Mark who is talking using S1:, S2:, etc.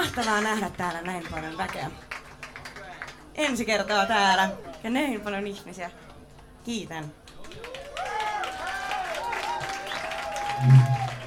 S1: mahtavaa nähdä täällä näin paljon väkeä. Ensi kertaa täällä ja näin paljon ihmisiä. Kiitän.